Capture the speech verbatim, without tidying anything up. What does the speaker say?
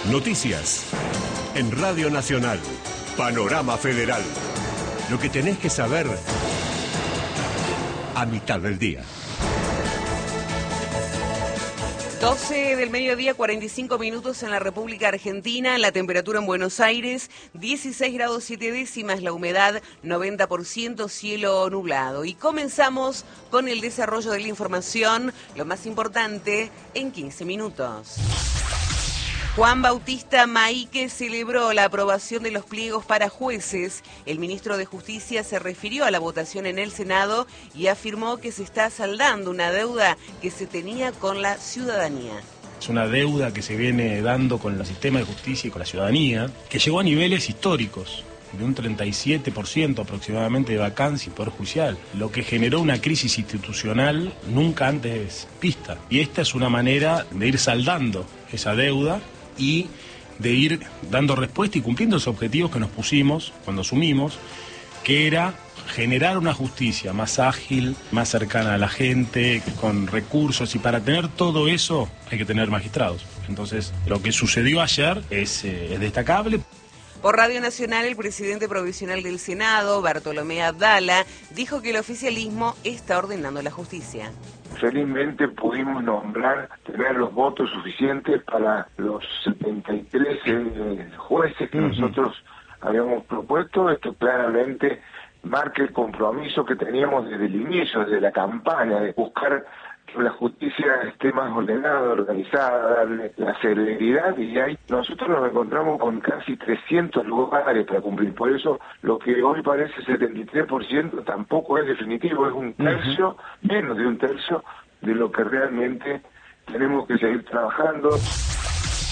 Noticias. En Radio Nacional. Panorama Federal. Lo que tenés que saber a mitad del día. doce del mediodía, cuarenta y cinco minutos en la República Argentina. La temperatura en Buenos Aires, dieciséis grados siete décimas. La humedad, noventa por ciento, cielo nublado. Y comenzamos con el desarrollo de la información, lo más importante, en quince minutos. Juan Bautista Maíque celebró la aprobación de los pliegos para jueces. El ministro de Justicia se refirió a la votación en el Senado y afirmó que se está saldando una deuda que se tenía con la ciudadanía. Es una deuda que se viene dando con el sistema de justicia y con la ciudadanía, que llegó a niveles históricos, de un treinta y siete por ciento aproximadamente de vacancia y poder judicial, lo que generó una crisis institucional nunca antes vista. Y esta es una manera de ir saldando esa deuda y de ir dando respuesta y cumpliendo los objetivos que nos pusimos cuando asumimos, que era generar una justicia más ágil, más cercana a la gente, con recursos, y para tener todo eso hay que tener magistrados. Entonces, lo que sucedió ayer es, eh, es destacable. Por Radio Nacional, el presidente provisional del Senado, Bartolomé Abdala, dijo que el oficialismo está ordenando la justicia. Felizmente pudimos nombrar, tener los votos suficientes para los setenta y tres eh, jueces que uh-huh. nosotros habíamos propuesto. Esto claramente marca el compromiso que teníamos desde el inicio, desde la campaña, de buscar que la justicia esté más ordenada, organizada, darle la celeridad, y ahí nosotros nos encontramos con casi trescientos lugares para cumplir. Por eso lo que hoy parece setenta y tres por ciento tampoco es definitivo, es un tercio, uh-huh. menos de un tercio de lo que realmente tenemos que seguir trabajando.